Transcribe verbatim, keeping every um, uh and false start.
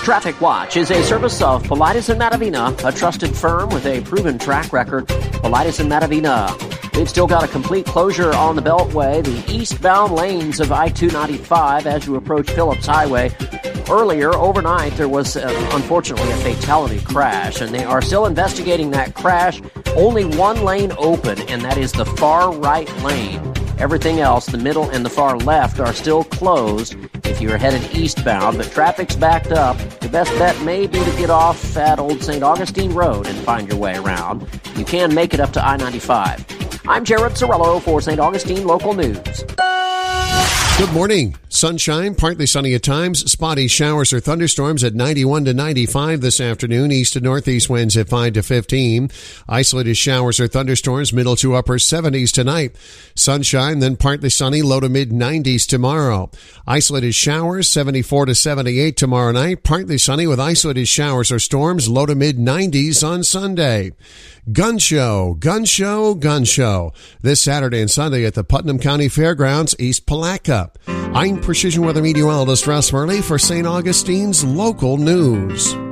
Traffic Watch is a service of Paulides and Matavina, a trusted firm with a proven track record. Paulides and Matavina. We've still got a complete closure on the Beltway, the eastbound lanes of I two ninety-five as you approach Phillips Highway. Earlier, overnight, there was, uh, unfortunately, a fatality crash, and they are still investigating that crash. Only one lane open, and that is the far right lane. Everything else, the middle and the far left, are still closed if you're headed eastbound, but traffic's backed up. The best bet may be to get off at Old Saint Augustine Road and find your way around. You can make it up to I ninety-five. I'm Jared Sorello for Saint Augustine Local News. Good morning. Sunshine, partly sunny at times, spotty showers or thunderstorms at ninety-one to ninety-five this afternoon, east to northeast winds at five to fifteen. Isolated showers or thunderstorms, middle to upper seventies tonight. Sunshine, then partly sunny, low to mid nineties tomorrow. Isolated showers, seventy-four to seventy-eight tomorrow night, partly sunny with isolated showers or storms, low to mid nineties on Sunday. Gun show, gun show, gun show. This Saturday and Sunday at the Putnam County Fairgrounds, East Palatka. I'm Precision Weather Meteorologist Russ Murley for Saint Augustine's Local News.